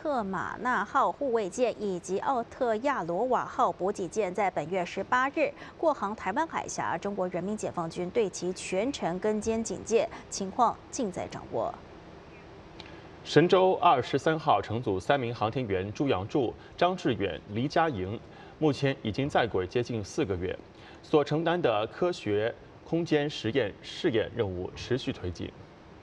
特马纳号护卫舰以及奥特亚罗瓦号补给舰在本月18日过航台湾海峡，中国人民解放军对其全程跟监警戒，情况尽在掌握。 神舟23号乘组3名航天员朱杨柱、张志远、黎佳莹，目前已经在轨接近4个月，所承担的科学空间实验试验任务持续推进。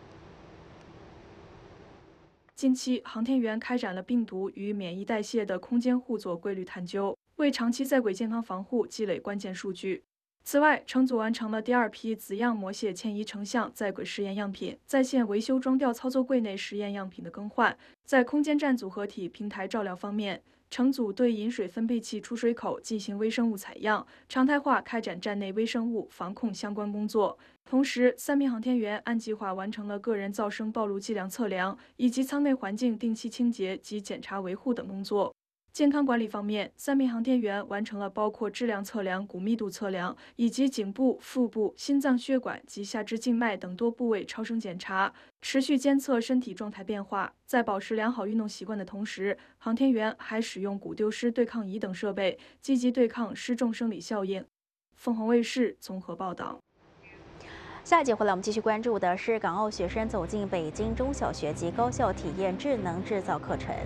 近期，航天员开展了病毒与免疫代谢的空间互作规律探究，为长期在轨健康防护积累关键数据。此外，乘组完成了第2批子样模蟹迁移成像在轨试验样品、在线维修装吊操作柜内实验样品的更换。在空间站组合体平台照料方面，乘组对饮水分配器出水口进行微生物采样，常态化开展站内微生物防控相关工作。 同时，3名航天员按计划完成了个人噪声暴露剂量测量，以及舱内环境定期清洁及检查维护等工作。健康管理方面，3名航天员完成了包括质量测量、骨密度测量，以及颈部、腹部、心脏血管及下肢静脉等多部位超声检查，持续监测身体状态变化。在保持良好运动习惯的同时，航天员还使用骨丢失对抗仪等设备，积极对抗失重生理效应。凤凰卫视综合报道。 下一节回来，我们继续关注的是港澳学生走进北京中小学及高校体验智能制造课程。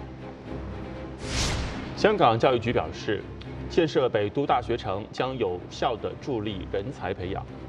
香港教育局表示，建设北都大学城将有效地助力人才培养。